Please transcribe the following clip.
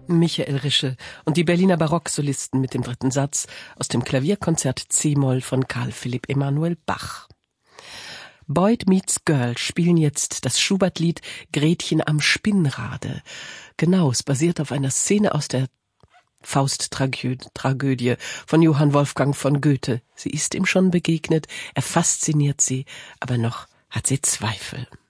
Michael Rische und die Berliner Barocksolisten mit dem 3. Satz aus dem Klavierkonzert C-Moll von Carl Philipp Emanuel Bach. Boyd Meets Girl spielen jetzt das Schubert-Lied Gretchen am Spinnrade. Genau, es basiert auf einer Szene aus der Faust-Tragödie von Johann Wolfgang von Goethe. Sie ist ihm schon begegnet, er fasziniert sie, aber noch hat sie Zweifel.